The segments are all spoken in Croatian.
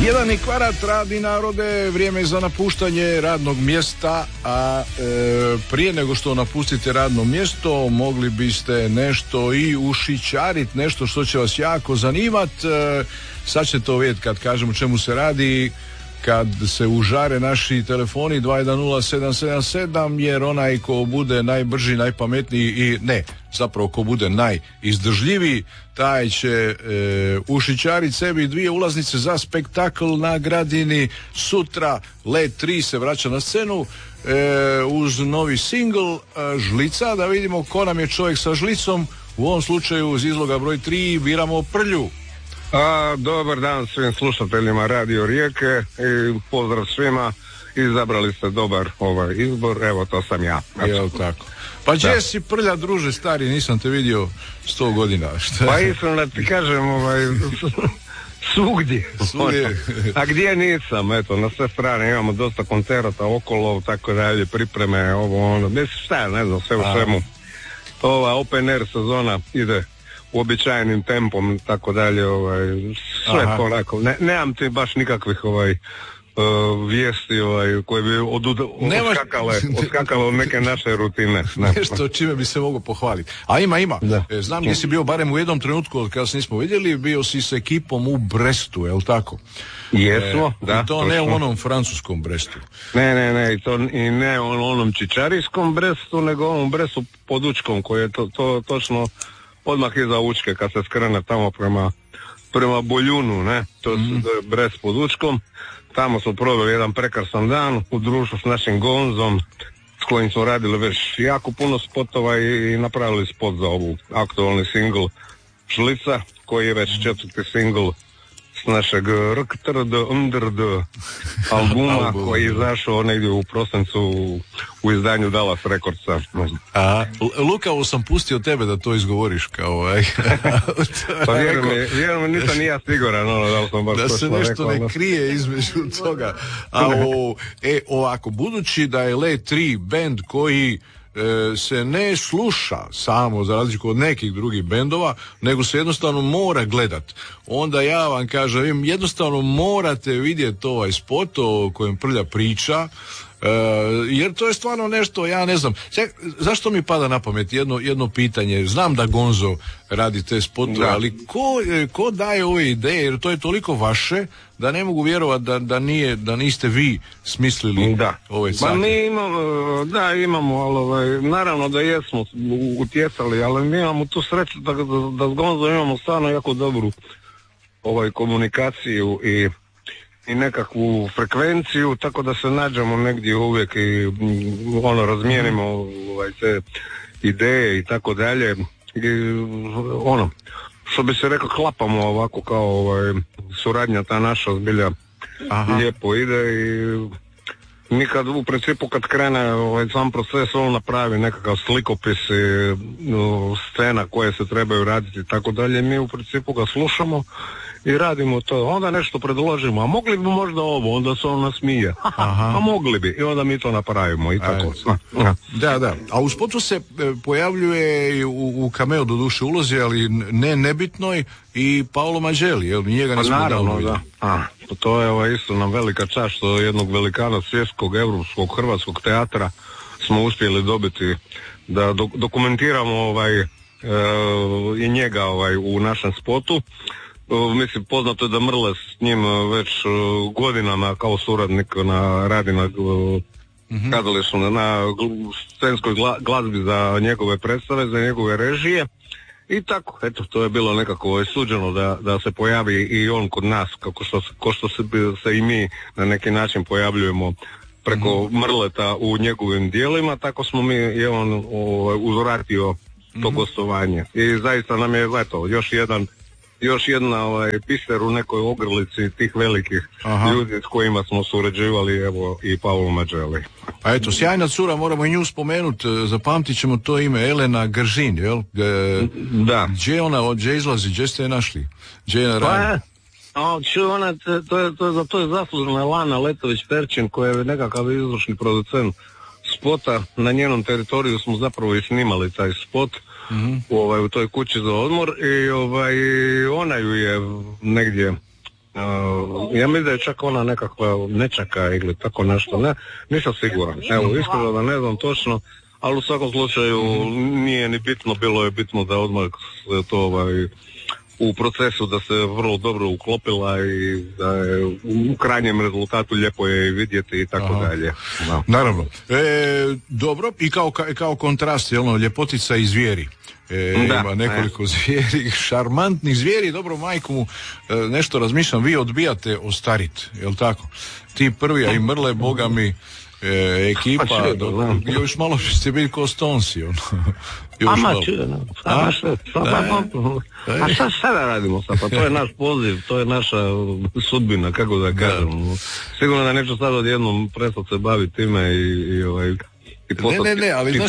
Jedan i kvadrat, radni narode, vrijeme za napuštanje radnog mjesta, a prije nego što napustite radno mjesto mogli biste nešto i ušićariti, nešto što će vas jako zanimati. Sad ćete to vidjeti kad kažem o čemu se radi, kad se užare naši telefoni 210777, jer onaj ko bude najbrži, najpametniji i zapravo ko bude najizdržljiviji, taj će ušićariti sebi 2 ulaznice za spektakl na Gradini. Sutra Let 3 se vraća na scenu uz novi singl Žlica. Da vidimo ko nam je čovjek sa žlicom. U ovom slučaju iz izloga broj 3 biramo Prlju. Dobar dan svim slušateljima Radio Rijeke i pozdrav svima. Izabrali ste dobar izbor, evo to sam ja. Evo tako. Pa gdje si Prlja, druže stari, nisam te vidio 100 godina. Pa iskreno da ti kažem, svugdje. A gdje nisam, eto, na sve strane imamo dosta koncerata okolo, tako dalje, pripreme, mislim šta ja ne znam, sve u svemu. Ova open air sezona ide uobičajenim tempom, tako dalje, sve onako, nemam ti baš nikakvih vijesti koje bi odskakale od neke naše rutine. Nešto čime bi se moglo pohvaliti. A ima. Znam gdje si bio barem u jednom trenutku kada se nismo vidjeli, bio si s ekipom u Brestu, je li tako? Jesmo, da. I to ne u onom francuskom Brestu. Ne, i ne u onom čičarijskom Brestu, nego u onom Brestu pod Učkom, koji je to točno odmah iza Učke, kad se skrene tamo prema Boljunu, ne? To je Brest pod Učkom. Tamo smo proveli jedan prekrasan dan u društvu s našim Gonzom, s kojim smo radili već jako puno spotova i napravili spot za ovu aktualni singl Žlica, koji je već 4. singl s našeg RKTRD Underd albuma koji je izašao negdje u prosincu u izdanju Dallas Recordsa. Lukavo sam pustio tebe da to izgovoriš kao Pa vjerujem, nisam ni ja siguran da li sam baš da se nešto ne krije između toga. Ovako, budući da je Let 3 band koji se ne sluša samo za razliku od nekih drugih bendova, nego se jednostavno mora gledat, onda ja vam kažem, jednostavno morate vidjeti ovaj spot o kojem Prlja priča, jer to je stvarno nešto, ja ne znam. Zašto mi pada na pamet jedno pitanje? Znam da Gonzo radi te spotove, ali ko daje ove ideje? Jer to je toliko vaše da ne mogu vjerovati da niste vi smislili ove sate. Pa mi imamo, ali naravno da jesmo utjecali, ali mi imamo tu sreću da s Gonzo imamo stvarno jako dobru komunikaciju i nekakvu frekvenciju, tako da se nađemo negdje uvijek i razmijenimo te ideje i tako dalje. I što bi se rekao, klapamo ovako kao suradnja ta naša zbilja lijepo ide i nikad u principu kad krene sam proces on napravi nekakav slikopis i scena koje se trebaju raditi i tako dalje, mi u principu ga slušamo i radimo to, onda nešto predložimo, a mogli bi možda ovo, onda se on nasmije, a mogli bi, i onda mi to napravimo i tako. Da, a u spotu se pojavljuje u cameo do duše ulozi, ali nebitnoj, i Paolo Maggielli, jel, njega nismo naravno, da. To je isto nam velika čast što jednog velikana svjetskog, europskog, hrvatskog teatra smo uspjeli dobiti da dokumentiramo i njega u našem spotu. Mislim, poznato je da Mrle s njim već godinama kao suradnik radi na kazalištu, na scenskoj glazbi za njegove predstave, za njegove režije. I tako, eto, to je bilo nekako suđeno da se pojavi i on kod nas, kao što se i mi na neki način pojavljujemo preko Mrleta u njegovim dijelima, tako smo mi i on uzvratio to gostovanje. I zaista nam je, eto, još jedna piser u nekoj ogrlici tih velikih ljudi s kojima smo surađivali, evo, i Paolo Maggielli. A eto, sjajna cura, moramo i nju spomenuti, zapamtit ćemo to ime, Elena Gržin, jel? Da. Gdje izlazi, gdje ste je našli? Gdje je radi? To je zaslužena Lana Letović-Perčin, koja je nekakav izvršni producent spota. Na njenom teritoriju smo zapravo i snimali taj spot. U toj kući za odmor i ona ju je negdje ja mislim da je čak ona nekakva nečaka ili tako nešto, nisam siguran. Evo, iskreno da ne znam točno, ali u svakom slučaju nije ni bitno, bilo je bitno da odmah to u procesu da se vrlo dobro uklopila i da je u krajnjem rezultatu lijepo je vidjeti i tako dalje. Da. Naravno. Dobro, i kao kontrast, ljepotica i zvijeri. Ima nekoliko zvijeri, šarmantnih zvijeri. Dobro, majku mu, nešto razmišljam, vi odbijate ostarit, jel tako? Ti prvi, a i Mrle, boga mi, ekipa, još malo ćete biti ko Stonesi, A šta sada radimo sad? Pa to je naš poziv, to je naša sudbina, kako da kažem. Sigurno da neću sad odjednom prestati se baviti time i Ne, ali znaš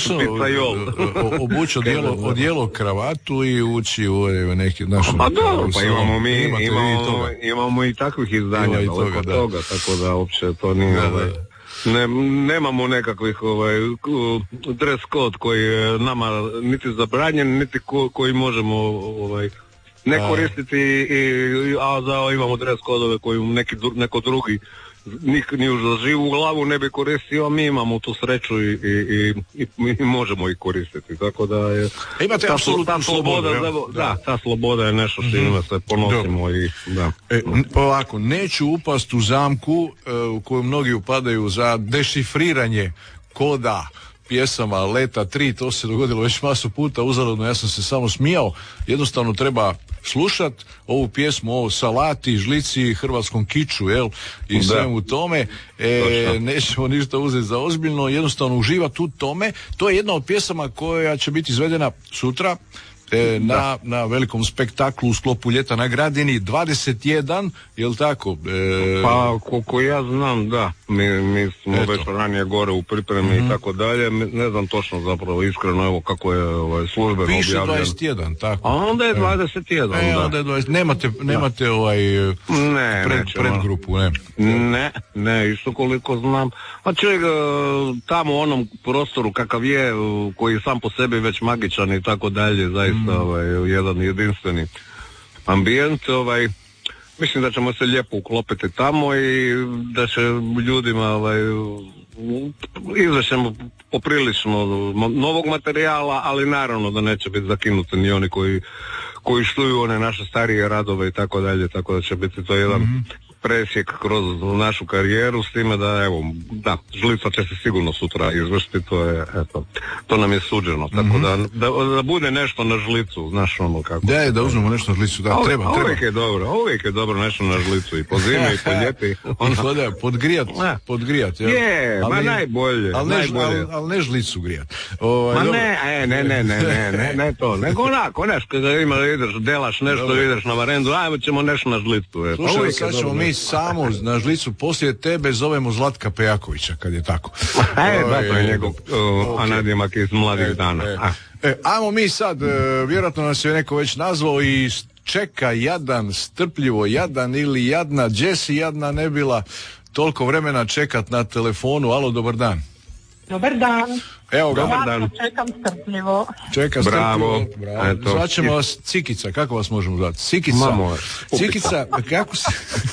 obući odijelo kravatu i ući u neki naš... Pa dobro, pa imamo i takvih izdanja oko toga, tako da uopće to nije... Nemamo nekakvih dress code koji je nama niti zabranjen, niti koji možemo ne koristiti, a imamo dress kodove koji neko drugi ni za živu glavu ne bi koristio, a mi imamo tu sreću i možemo ih koristiti, tako da je imate apsolutnu slobodu. Ta sloboda je nešto s čime se ponosimo. Ovako, neću upast u zamku u koju mnogi upadaju za dešifriranje koda pjesama Leta 3, to se dogodilo već masu puta, uzaludno, ja sam se samo smijao. Jednostavno treba slušat ovu pjesmu o salati, žlici, hrvatskom kiču, jel, i svemu u tome. Nećemo ništa uzeti za ozbiljno, jednostavno uživati u tome. To je jedna od pjesama koja će biti izvedena sutra na velikom spektaklu u sklopu Ljeta na Gradini, 21, jel tako? Pa koliko ja znam, da, mi smo već ranije gore u pripremi i tako dalje, ne znam točno zapravo iskreno evo kako je službeno objavljeno. Piše 21, tako. A onda je 21, da. Onda je 20, nemate predgrupu, ne? Ne, isto koliko znam. A čovjek tamo u onom prostoru kakav je, koji sam po sebi već magičan i tako dalje, zaista jedan jedinstveni ambijent, mislim da ćemo se lijepo uklopiti tamo i da će ljudima izvršemo poprilično novog materijala, ali naravno da neće biti zakinuti ni oni koji štuju one naše starije radove i tako dalje, tako da će biti to jedan presjek kroz našu karijeru, s time da, evo, da, žlica će se sigurno sutra izvršiti, to je, eto, to nam je suđeno, tako da bude nešto na žlicu, znaš ono kako. Da uzmemo nešto na žlicu, da, treba. Uvijek je dobro nešto na žlicu, i po zimi, i po ljeti. Podgrijat, jel? Je, ma najbolje. Ali ne žlicu grijat. Ne to, nego onako, nešto, kada ideš, delaš nešto, ideš na varendu, ajmo ćemo nešto na žlicu. Slušaj, sad ćemo mi samo na žlicu, poslije tebe zovemo Zlatka Pejakovića, kad je tako. Da, to je njegov anadjemak iz mladih dana. Ajmo mi sad, vjerojatno nas je neko već nazvao i čeka jadan, strpljivo jadan ili jadna, Jesi jadna ne bila toliko vremena čekat na telefonu. Alo, dobar dan. Dobar dan. Evo ga. Dobar dan. Čekam strpljivo. Bravo. Zvaćemo vas Cikica, kako vas možemo zvati? Cikica, kako se...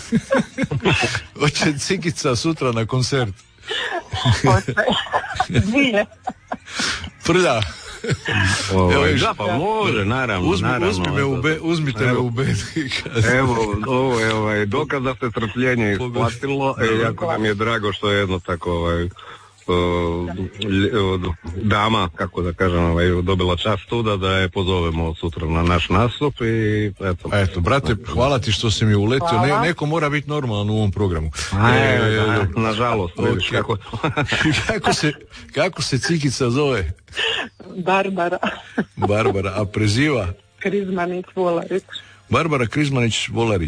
Hoće Cikica sutra na koncert? Hoće. Dvije. Prlja. Da, pa može, naravno. Uzmite me u bed. Evo, ovo je dokaz da se strpljenje isplatilo, jako nam je drago što je jedno tako dama, kako da kažem, dobila čast tuda da je pozovemo sutra na naš nastup i eto, brate, hvala ti što si mi uletio. Neko mora biti normalan u ovom programu. Nažalost, vidiš kako se Cikica zove? Barbara, a preziva? Krizmanić Volarić. Barbara Krizmanić Volarić.